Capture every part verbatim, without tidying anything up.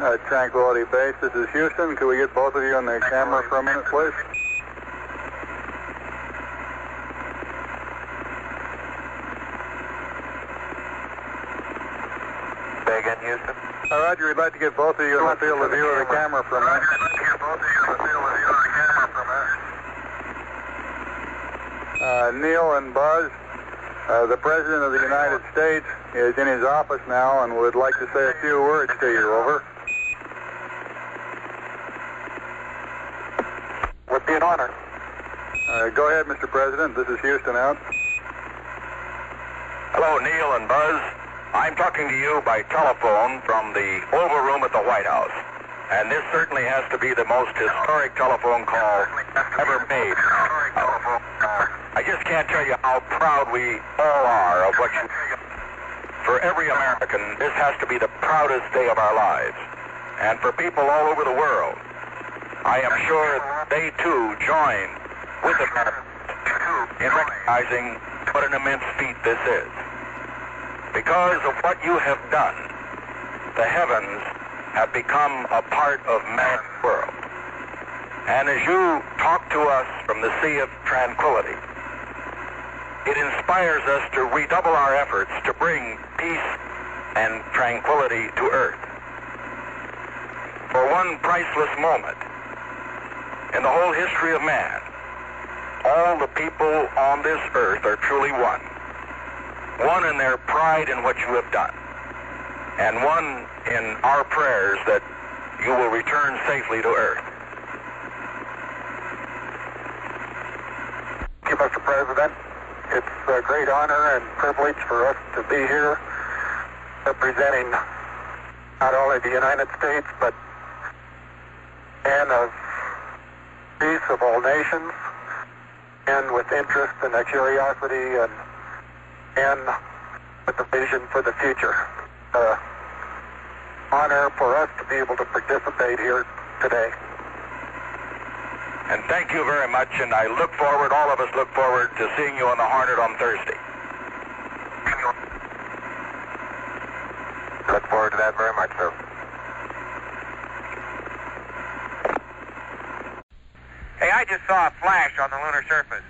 uh, Tranquility Base. This is Houston. Could we get both of you on the camera for a minute, please? Say again, Houston. Uh, Roger, we'd like to get both of you in the field of view of the camera for a minute. Roger, we'd like to get both of you in the field of view of the camera for a minute. Uh, Neil and Buzz, uh, the President of the United States is in his office now and would like to say a few words to you. Over. Would be an honor. Uh, go ahead, Mister President. This is Houston out. Hello, Neil and Buzz. I'm talking to you by telephone from the Oval Room at the White House. And this certainly has to be the most historic telephone call ever made. I just can't tell you how proud we all are of what you... For every American, this has to be the proudest day of our lives. And for people all over the world, I am sure they too join with Americans in recognizing what an immense feat this is. Because of what you have done, the heavens have become a part of man's world. And as you talk to us from the Sea of Tranquility, it inspires us to redouble our efforts to bring peace and tranquility to Earth. For one priceless moment in the whole history of man, all the people on this earth are truly one. One in their pride in what you have done, and one in our prayers that you will return safely to Earth. Thank you, Mister President. It's a great honor and privilege for us to be here representing not only the United States, but man of peace of all nations, and with interest and a curiosity and and with a vision for the future. Uh, honor for us to be able to participate here today. And thank you very much, and I look forward, all of us look forward to seeing you on the Hornet on Thursday. Look forward to that very much, sir. Hey, I just saw a flash on the lunar surface.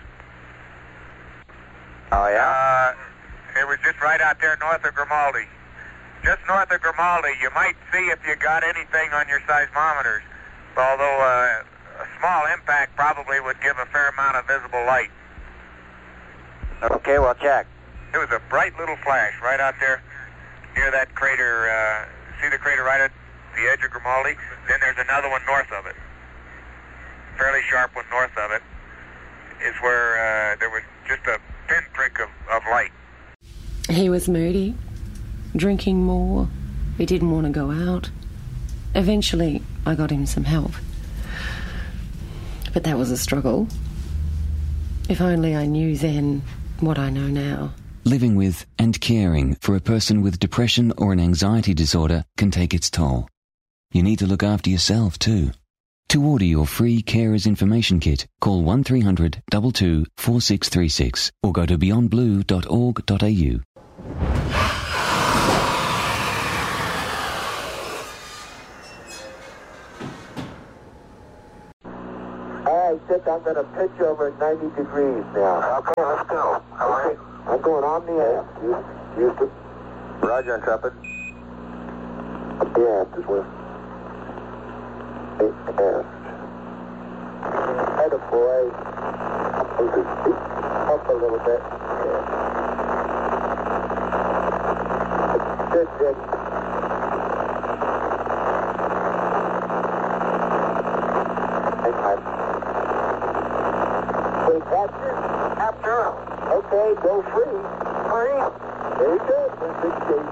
Oh, yeah? Uh, it was just right out there north of Grimaldi. Just north of Grimaldi. You might see if you got anything on your seismometers. Although uh, a small impact probably would give a fair amount of visible light. Okay, well, check. It was a bright little flash right out there near that crater. Uh, see the crater right at the edge of Grimaldi? Then there's another one north of it. Fairly sharp one north of it is where uh, there was just a pinprick of, of light. He was moody, drinking more. He didn't want to go out. Eventually, I got him some help. But that was a struggle. If only I knew then what I know now. Living with and caring for a person with depression or an anxiety disorder can take its toll. You need to look after yourself too. To order your free Carers Information Kit, call one three hundred, two two, four six three six or go to beyond blue dot org dot a u. All right, Dick, I'm going to pitch over at ninety degrees now. Okay, let's go. All right. I'm going on the aft. Houston. Roger, Intrepid. Up the aft as well. Aft. Head of boy. Move his feet up a little bit. Yeah. Good, Dick. Hang on. Wait, that's it. After. Okay, go free. Free. Very good. That's big shape.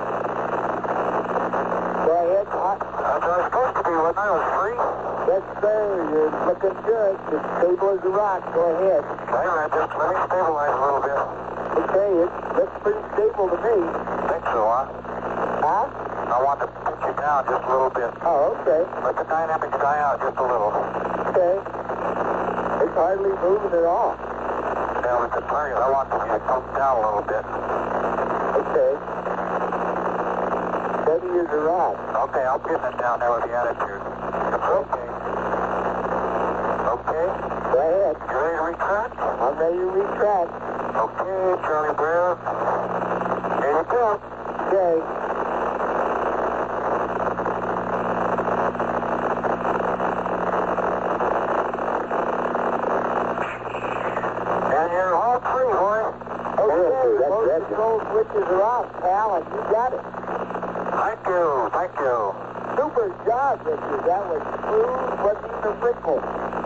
Go ahead. I, I was supposed to be when I was free. Yes, sir. You're looking good. As stable as a rock. Go ahead. All right, just let me stabilize a little bit. Okay, it looks pretty stable to me. Think so, huh? Huh? I want to pitch you down just a little bit. Oh, okay. Let the dynamics die out just a little. Okay. It's hardly moving at all. Now with the target, I want to get come down a little bit. Okay. Steady as a rock. Okay, I'll pin it down there with the attitude. Okay. Okay. Go ahead. You ready to retract? I'm ready to retract. Okay, Charlie Brown. Here we go. Okay. And you're all free, boy. Okay, those control switches are off, pal, and you got it. Thank you, thank you. Super job, Richard. That was smooth, wasn't even a ripple.